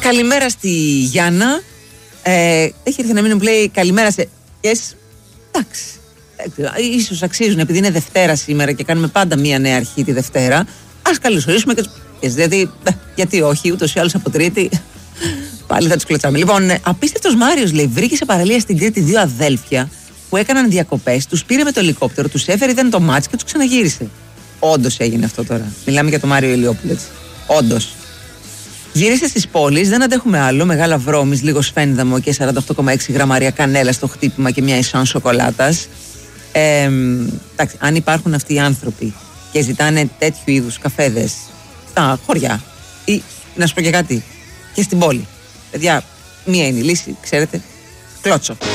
Καλημέρα στη Γιάννα. Έχει έρθει να μην μου λέει καλημέρα σε. Εντάξει. Ίσως αξίζουν επειδή είναι Δευτέρα σήμερα και κάνουμε πάντα μία νέα αρχή τη Δευτέρα. Ας καλωσορίσουμε και τους. Δηλαδή, γιατί όχι, ούτως ή άλλως από Τρίτη. Πάλι θα τους κλωτσάμε. Λοιπόν, απίστευτος Μάριος λέει: βρήκε σε παραλία στην Κρήτη δύο αδέλφια που έκαναν διακοπές, τους πήρε με το ελικόπτερο, τους έφερε, είδαν το μάτς και τους ξαναγύρισε. Όντως έγινε αυτό τώρα. Μιλάμε για τον Μάριο Ηλιόπουλο. Όντως. Γύρισε στις πόλεις, δεν αντέχουμε άλλο. Μεγάλα βρώμης, λίγο σφένδαμο και 48,6 γραμμάρια κανέλα στο χτύπημα και μια ισάν σοκολάτας. Εντάξει, αν υπάρχουν αυτοί οι άνθρωποι και ζητάνε τέτοιου είδους καφέδες στα χωριά ή να σου πω και κάτι, και στην πόλη. Παιδιά, μία είναι η λύση, ξέρετε. Κλώτσο.